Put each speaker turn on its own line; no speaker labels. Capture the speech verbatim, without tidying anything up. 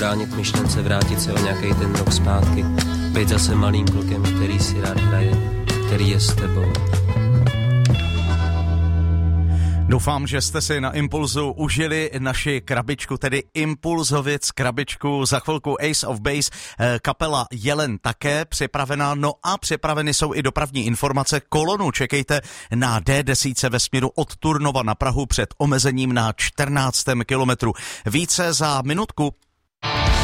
Bránit myšlence, vrátit se o nějaký ten rok zpátky, být zase malým klukem, který si rád hraje, který je s tebou.
Doufám, že jste si na Impulzu užili naši krabičku, tedy Impulzovic krabičku. Za chvilku Ace of Base, kapela Jelen také připravená. No a připraveny jsou i dopravní informace. Kolonu čekejte na D deset ve směru od Turnova na Prahu před omezením na čtrnáctém kilometru. Více za minutku.